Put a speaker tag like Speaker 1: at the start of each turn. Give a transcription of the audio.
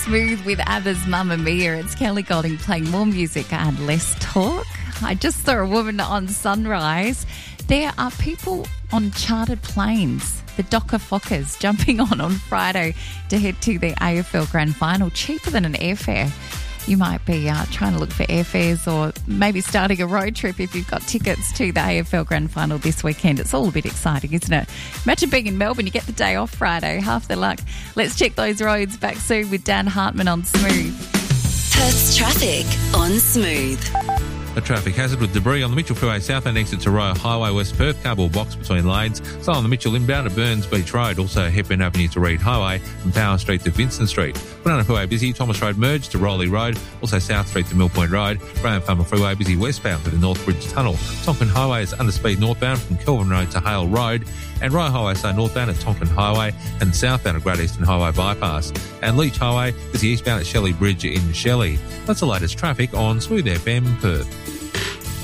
Speaker 1: Smooth with ABBA's Mamma Mia. It's Kelly Golding playing more music and less talk. I just saw a woman on Sunrise. There are people on chartered planes, the Docker Fockers, jumping on Friday to head to the AFL Grand Final, cheaper than an airfare. You might be trying to look for airfares or maybe starting a road trip if you've got tickets to the AFL Grand Final this weekend. It's all a bit exciting, isn't it? Imagine being in Melbourne, you get the day off Friday, half the luck. Let's check those roads back soon with Dan Hartman on Smooth.
Speaker 2: Perth's traffic on Smooth.
Speaker 3: A traffic hazard with debris on the Mitchell Freeway southbound exit to Royal Highway West Perth, cardboard box between lanes. So on the Mitchell inbound to Burns Beach Road, also Hepburn Avenue to Reed Highway and Power Street to Vincent Street. Banana Freeway busy, Thomas Road merge to Rowley Road, also South Street to Mill Point Road. Graham Farmer Freeway busy westbound to the North Bridge Tunnel. Tonkin Highway is underspeed northbound from Kelvin Road to Hale Road. And Royal Highway so northbound at Tonkin Highway and southbound at Great Eastern Highway Bypass. And Leach Highway busy eastbound at Shelley Bridge in Shelley. That's the latest traffic on Smooth FM Perth.